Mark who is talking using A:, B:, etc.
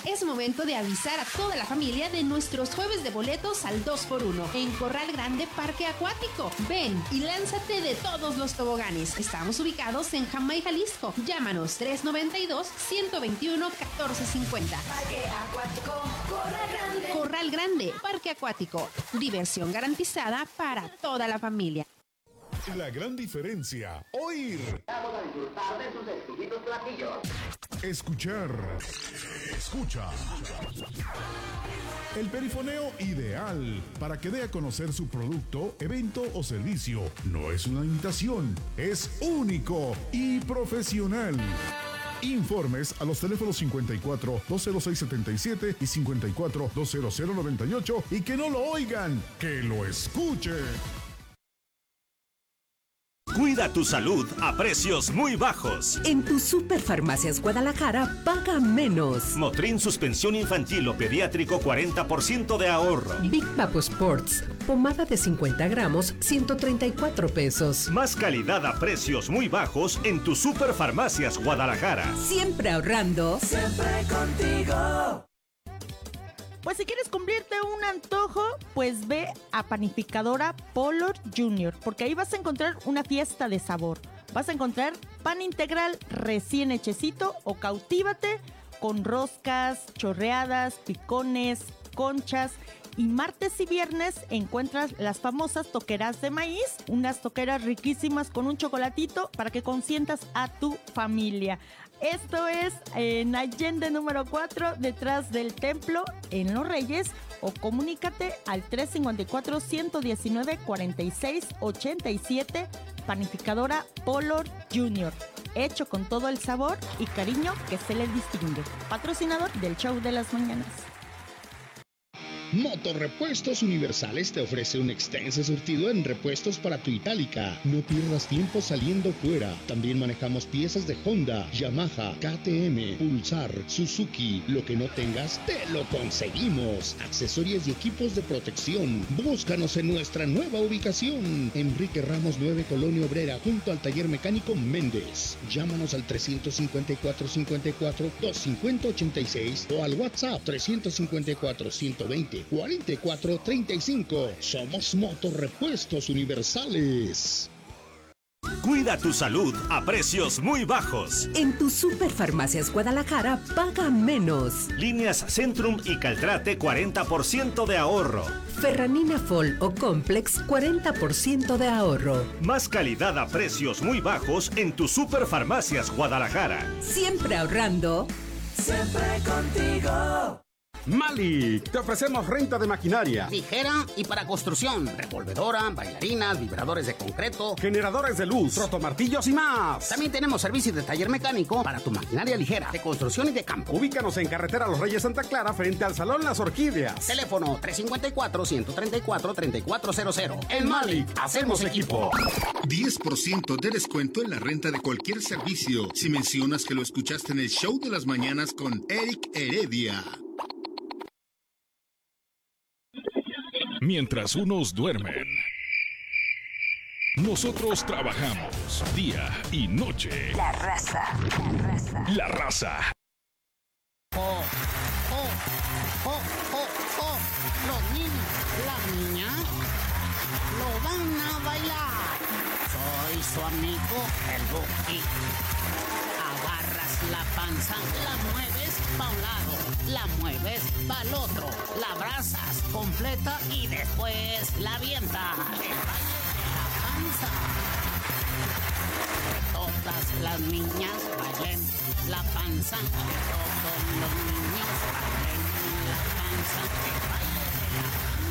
A: Es momento de avisar a toda la familia de nuestros jueves de boletos al 2x1 en Corral Grande Parque Acuático. Ven y lánzate de todos los toboganes. Estamos ubicados en Jamay, Jalisco. Llámanos 392-121-1450.
B: Parque Acuático Corral Grande.
A: Corral Grande Parque Acuático. Diversión garantizada para toda la familia.
C: La gran diferencia, oír.
D: Vamos a disfrutar de sus exquisitos platillos.
C: Escuchar. Escucha. El perifoneo ideal para que dé a conocer su producto, evento o servicio. No es una imitación, es único y profesional. Informes a los teléfonos 54 206 77 y 54 200 98 y que no lo oigan, que lo escuchen.
E: Cuida tu salud a precios muy bajos.
F: En tu Superfarmacias Guadalajara, paga menos.
E: Motrin suspensión infantil o pediátrico, 40% de ahorro.
F: Big Papo Sports, pomada de 50 gramos, 134 pesos.
E: Más calidad a precios muy bajos en tu Superfarmacias Guadalajara.
F: Siempre ahorrando.
B: Siempre contigo.
G: Pues si quieres cumplirte un antojo, pues ve a Panificadora Pollard Jr., porque ahí vas a encontrar una fiesta de sabor. Vas a encontrar pan integral recién hechecito o cautívate con roscas, chorreadas, picones, conchas. Y martes y viernes encuentras las famosas toqueras de maíz, unas toqueras riquísimas con un chocolatito para que consientas a tu familia. Esto es en Allende número 4, detrás del templo, en Los Reyes, o comunícate al 354-119-4687, Panificadora Pollard Jr., hecho con todo el sabor y cariño que se le distingue. Patrocinador del show de las mañanas.
H: Motorrepuestos Universales te ofrece un extenso surtido en repuestos para tu Itálica. No pierdas tiempo saliendo fuera. También manejamos piezas de Honda, Yamaha, KTM, Pulsar, Suzuki. Lo que no tengas, te lo conseguimos. Accesorios y equipos de protección. Búscanos en nuestra nueva ubicación. Enrique Ramos 9, Colonia Obrera, junto al Taller Mecánico Méndez. Llámanos al 354-54-250-86 o al WhatsApp 354-120 4435. Somos Motorrepuestos Universales.
E: Cuida tu salud a precios muy bajos.
F: En tu Superfarmacias Guadalajara, paga menos.
E: Líneas Centrum y Caltrate, 40% de ahorro.
F: Ferranina Fol o Complex, 40% de ahorro.
E: Más calidad a precios muy bajos en tu Superfarmacias Guadalajara.
F: Siempre ahorrando.
B: Siempre contigo.
I: Malik, te ofrecemos renta de maquinaria
D: Ligera y para construcción. Revolvedora, bailarinas, vibradores de concreto,
I: generadores de luz, rotomartillos y más.
D: También tenemos servicios de taller mecánico para tu maquinaria ligera, de construcción y de campo.
I: Ubícanos en carretera Los Reyes Santa Clara, frente al Salón Las Orquídeas.
D: Teléfono 354-134-3400. En Malik, hacemos equipo.
J: 10% de descuento en la renta de cualquier servicio si mencionas que lo escuchaste en el show de las mañanas con Eric Heredia.
C: Mientras unos duermen, nosotros trabajamos día y noche.
B: La raza.
C: La raza.
D: Los niños, las niñas, lo van a bailar. Soy su amigo, el Buki. Agarras la panza, la mueves pa' un lado, la mueves pa'l otro, la abrazas completa y después la avientas. El baile de la panza. Todas las niñas bailen la panza, todos los niños bailen la panza, el baile de la panza.